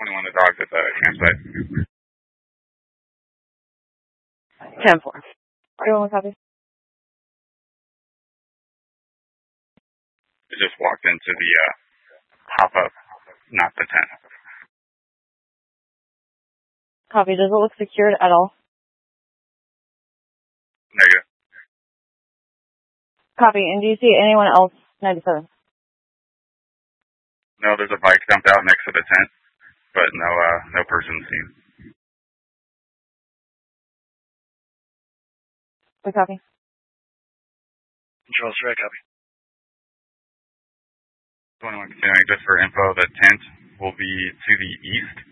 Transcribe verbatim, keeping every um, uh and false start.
twenty-one, the dog's at the campsite. ten four. Everyone copy? It just walked into the uh, pop-up, not the tent. Copy. Does it look secured at all? Negative. Copy. And do you see anyone else? ninety-seven. No, there's a bike dumped out next to the tent, but no, uh, no person seen. We copy. Control straight, copy. twenty-one continuing, just for info, the tent will be to the east